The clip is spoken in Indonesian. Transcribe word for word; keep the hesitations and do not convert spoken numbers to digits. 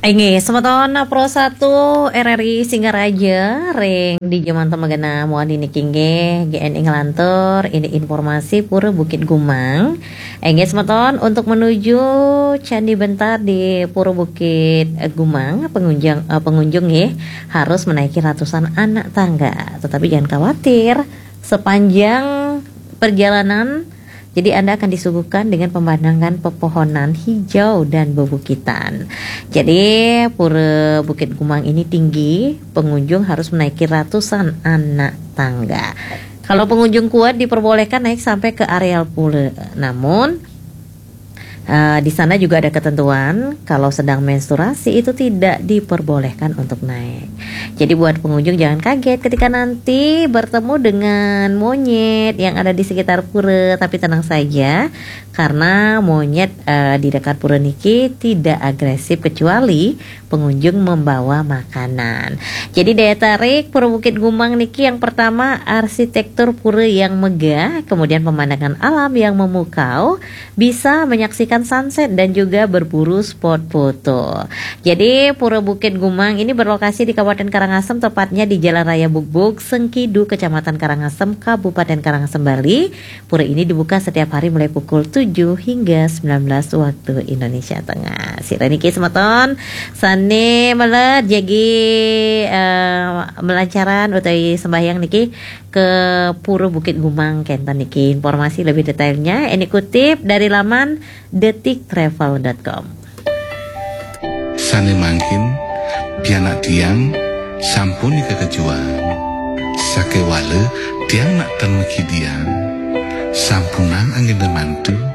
Ini semeton Pro satu R R I Singaraja ring di zaman temagana moal dini kingge G N I ngelantur ini informasi Pura Bukit Gumang. Engge semeton untuk menuju Candi Bentar di Pura Bukit Gumang pengunjung uh, pengunjung ya harus menaiki ratusan anak tangga. Tetapi jangan khawatir, sepanjang perjalanan jadi Anda akan disuguhkan dengan pemandangan pepohonan hijau dan bebukitan. Jadi Pura Bukit Gumang ini tinggi, pengunjung harus menaiki ratusan anak tangga. Kalau pengunjung kuat diperbolehkan naik sampai ke areal pura. Namun Uh, di sana juga ada ketentuan kalau sedang menstruasi itu tidak diperbolehkan untuk naik. Jadi buat pengunjung jangan kaget ketika nanti bertemu dengan monyet yang ada di sekitar pura, tapi tenang saja karena monyet uh, di dekat pura niki tidak agresif kecuali pengunjung membawa makanan. Jadi daya tarik Pura Bukit Gumang niki yang pertama arsitektur pura yang megah, kemudian pemandangan alam yang memukau, bisa menyaksikan sunset dan juga berburu spot foto. Jadi Pura Bukit Gumang ini berlokasi di Kabupaten Karangasem, tepatnya di Jalan Raya Bukbuk, Sengkidu, Kecamatan Karangasem, Kabupaten Karangasem, Bali. Pura ini dibuka setiap hari mulai pukul tujuh hingga sembilan belas waktu Indonesia Tengah. Sira niki semeton sane melet jadi uh, melancaran utawi sembahyang niki ke Pura Bukit Gumang kenten niki. Informasi lebih detailnya ini kutip dari laman detik travel dot com. Sane mangkin pianak tiang sampun kekejuan sake wale tiang nak tan meki diang sampunan angin mantu